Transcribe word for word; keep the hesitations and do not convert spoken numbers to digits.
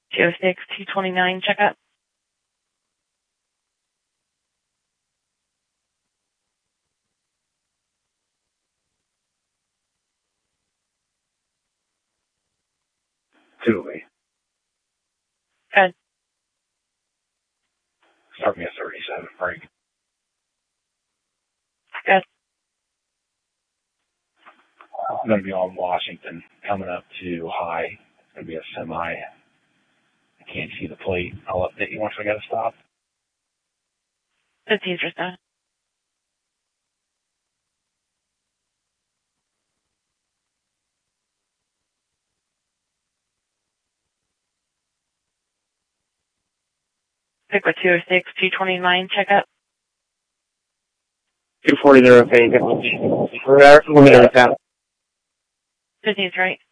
two oh six, two twenty-nine, check up. Two way. Good. Start me a thirty-seven break. Good. I'm going to be on Washington coming up to high. It's going to be a semi. I can't see the plate. I'll update you once I got to stop. It's easier, sir. Pick with two oh six, two twenty-nine, check up. two forty, okay, you got one. We're there, one minute, fifteen is right.